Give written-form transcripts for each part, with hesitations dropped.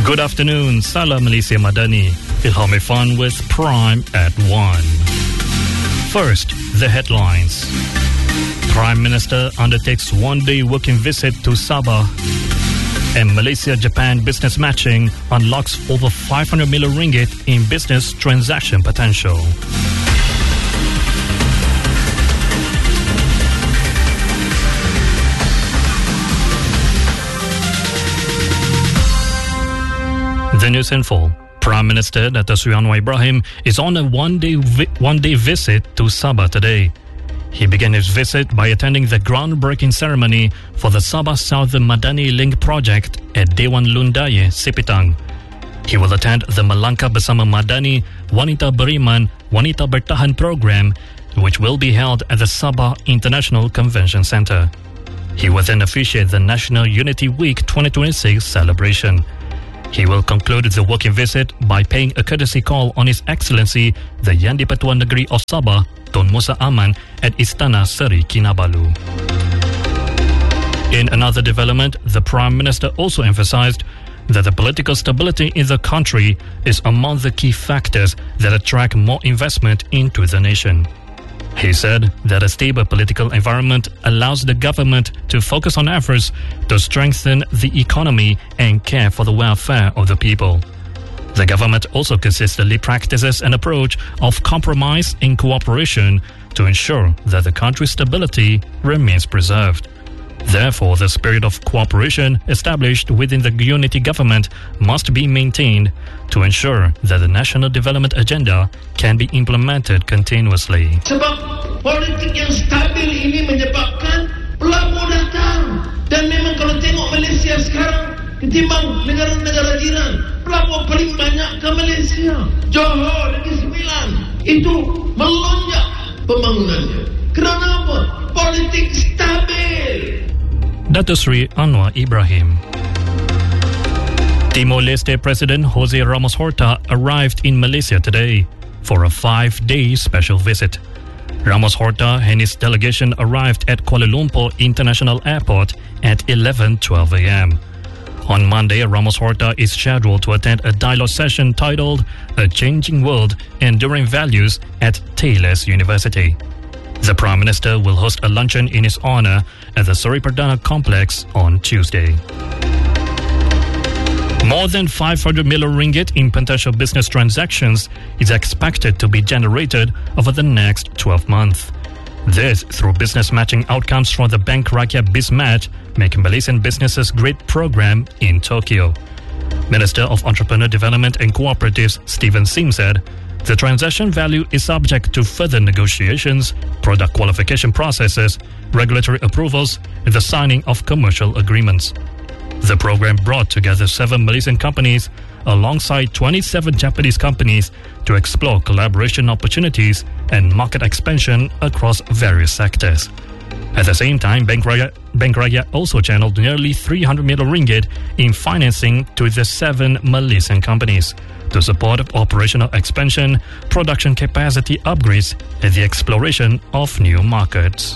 Good afternoon, Salam Malaysia Madani. Ilham Irfan with Prime at 1. First, the headlines. Prime Minister undertakes one-day working visit to Sabah. And Malaysia-Japan business matching unlocks over 500 million ringgit in business transaction potential. The news in full. Prime Minister Dato' Sri Anwar Ibrahim is on a one-day visit to Sabah today. He began his visit by attending the groundbreaking ceremony for the Sabah Southern Madani Link project at Dewan Lundaye, Sipitang. He will attend the Melangkah Bersama Madani Wanita Beriman Wanita Bertahan program, which will be held at the Sabah International Convention Centre. He will then officiate the National Unity Week 2026 celebration. He will conclude the working visit by paying a courtesy call on His Excellency the Yang di-Pertuan Negeri of Sabah, Tun Musa Aman, at Istana Seri Kinabalu. In another development, the Prime Minister also emphasized that the political stability in the country is among the key factors that attract more investment into the nation. He said that a stable political environment allows the government to focus on efforts to strengthen the economy and care for the welfare of the people. The government also consistently practices an approach of compromise and cooperation to ensure that the country's stability remains preserved. Therefore, the spirit of cooperation established within the unity government must be maintained to ensure that the national development agenda can be implemented continuously. Sebab politik yang stabil ini menyebabkan pelabur datang. Dan memang kalau tengok Malaysia sekarang, ketimbang negara-negara jiran, pelabur paling banyak ke Malaysia. Johor, Negeri Sembilan, itu melonjak pembangunannya. Kerana apa? Politik stabil. Dato' Sri Anwar Ibrahim. Timor-Leste President Jose Ramos Horta arrived in Malaysia today for a 5-day special visit. Ramos Horta and his delegation arrived at Kuala Lumpur International Airport at 11:12 a.m. On Monday, Ramos Horta is scheduled to attend a dialogue session titled A Changing World, Enduring Values at Taylor's University. The Prime Minister will host a luncheon in his honour at the Seri Perdana complex on Tuesday. More than 500 million ringgit in potential business transactions is expected to be generated over the next 12 months. This through business matching outcomes from the Bank Rakyat BizMatch, Making Malaysian Businesses Great program in Tokyo. Minister of Entrepreneur Development and Cooperatives Stephen Sim said, the transaction value is subject to further negotiations, product qualification processes, regulatory approvals, and the signing of commercial agreements. The program brought together 7 Malaysian companies alongside 27 Japanese companies to explore collaboration opportunities and market expansion across various sectors. At the same time, Bank Rakyat also channeled nearly 300 million ringgit in financing to the 7 Malaysian companies to support operational expansion, production capacity upgrades, and the exploration of new markets.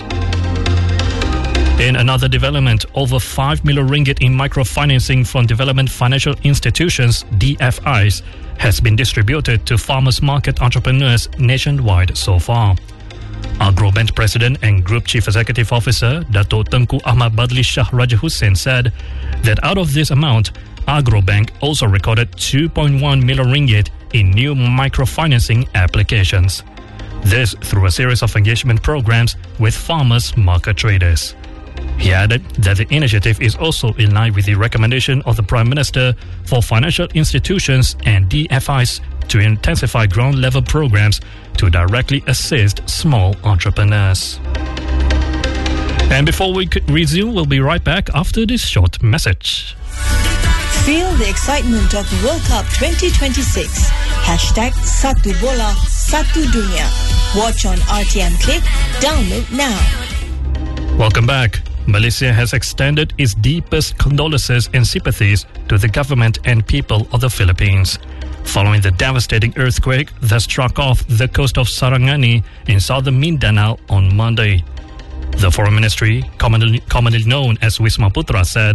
In another development, over 5 million ringgit in microfinancing from development financial institutions, DFIs, has been distributed to farmers market entrepreneurs nationwide so far. Agrobank President and Group Chief Executive Officer Dato' Tengku Ahmad Badli Shah Raja Hussein said that out of this amount, Agrobank also recorded 2.1 million ringgit in new microfinancing applications. This through a series of engagement programs with farmers market traders. He added that the initiative is also in line with the recommendation of the Prime Minister for financial institutions and DFIs to intensify ground-level programs to directly assist small entrepreneurs. And before we resume, we'll be right back after this short message. Feel the excitement of World Cup 2026. #Satu Bola, Satu Dunia. Watch on RTM Click. Download now. Welcome back. Malaysia has extended its deepest condolences and sympathies to the government and people of the Philippines following the devastating earthquake that struck off the coast of Sarangani in southern Mindanao on Monday. The Foreign Ministry, commonly known as Wisma Putra, said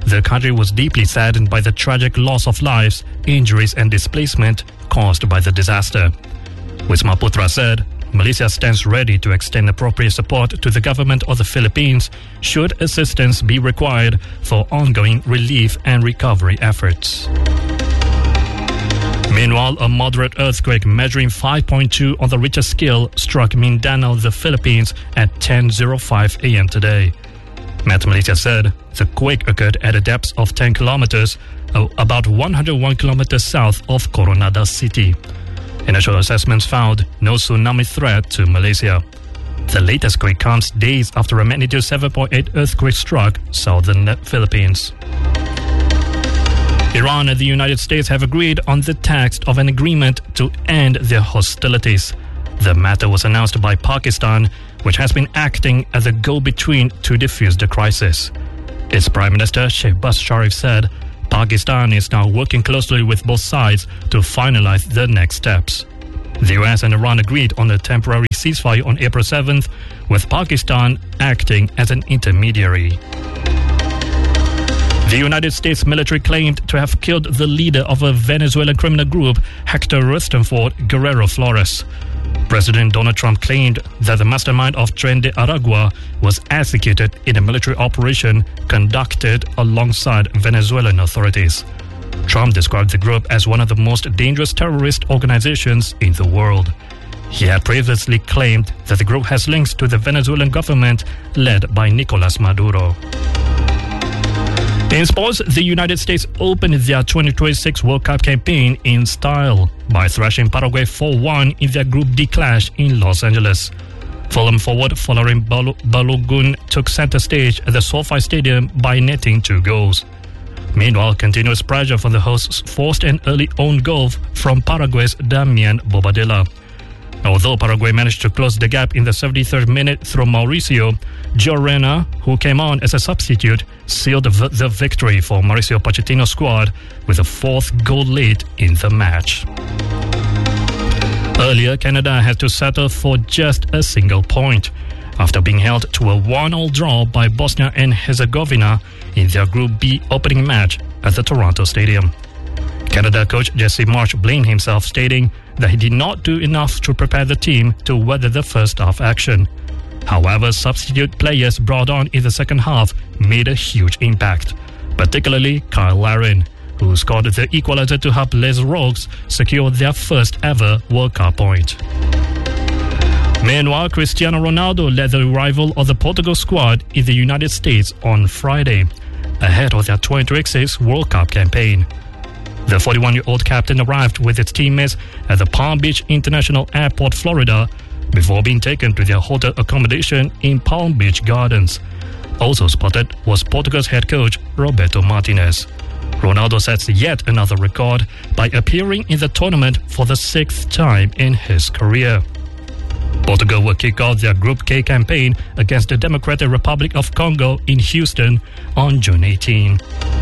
the country was deeply saddened by the tragic loss of lives, injuries and displacement caused by the disaster. Wisma Putra said, Malaysia stands ready to extend appropriate support to the government of the Philippines should assistance be required for ongoing relief and recovery efforts. Meanwhile, a moderate earthquake measuring 5.2 on the Richter scale struck Mindanao, the Philippines at 10:05 a.m. today. Met Malaysia said the quake occurred at a depth of 10 kilometers, about 101 kilometers south of Coronado City. Initial assessments found no tsunami threat to Malaysia. The latest quake comes days after a magnitude 7.8 earthquake struck southern Philippines. Iran and the United States have agreed on the text of an agreement to end their hostilities. The matter was announced by Pakistan, which has been acting as a go-between to defuse the crisis. Its Prime Minister Shehbaz Sharif said Pakistan is now working closely with both sides to finalize the next steps. The US and Iran agreed on a temporary ceasefire on April 7th, with Pakistan acting as an intermediary. The United States military claimed to have killed the leader of a Venezuelan criminal group, Hector Rustenford Guerrero Flores. President Donald Trump claimed that the mastermind of Tren de Aragua was executed in a military operation conducted alongside Venezuelan authorities. Trump described the group as one of the most dangerous terrorist organizations in the world. He had previously claimed that the group has links to the Venezuelan government led by Nicolas Maduro. In sports, the United States opened their 2026 World Cup campaign in style by thrashing Paraguay 4-1 in their Group D clash in Los Angeles. Fulham forward Folarin Balogun took center stage at the SoFi Stadium by netting 2 goals. Meanwhile, continuous pressure from the hosts forced an early own goal from Paraguay's Damian Bobadilla. Although Paraguay managed to close the gap in the 73rd minute through Mauricio, Gio Reyna, who came on as a substitute, sealed the victory for Mauricio Pochettino's squad with a 4th goal lead in the match. Earlier, Canada had to settle for just a single point after being held to a 1-1 draw by Bosnia and Herzegovina in their Group B opening match at the Toronto Stadium. Canada coach Jesse Marsch blamed himself, stating that he did not do enough to prepare the team to weather the first half action. However, substitute players brought on in the second half made a huge impact, particularly Kyle Larin, who scored the equalizer to help Les Rogues secure their first ever World Cup point. Meanwhile, Cristiano Ronaldo led the arrival of the Portugal squad in the United States on Friday, ahead of their 2026 World Cup campaign. The 41-year-old captain arrived with his teammates at the Palm Beach International Airport, Florida, before being taken to their hotel accommodation in Palm Beach Gardens. Also spotted was Portugal's head coach Roberto Martinez. Ronaldo sets yet another record by appearing in the tournament for the 6th time in his career. Portugal will kick off their Group K campaign against the Democratic Republic of Congo in Houston on June 18.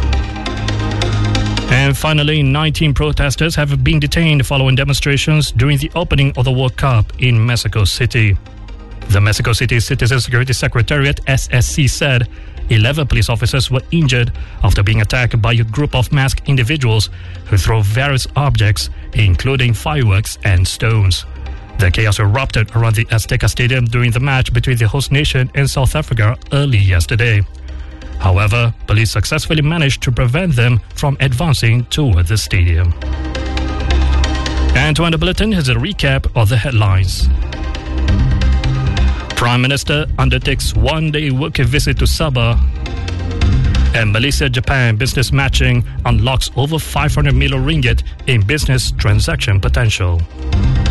And finally, 19 protesters have been detained following demonstrations during the opening of the World Cup in Mexico City. The Mexico City Citizen Security Secretariat (SSC) said 11 police officers were injured after being attacked by a group of masked individuals who threw various objects, including fireworks and stones. The chaos erupted around the Azteca Stadium during the match between the host nation and South Africa early yesterday. However, police successfully managed to prevent them from advancing toward the stadium. And to end the bulletin, here's a recap of the headlines. Prime Minister undertakes one-day working visit to Sabah. And Malaysia-Japan business matching unlocks over 500 million ringgit in business transaction potential.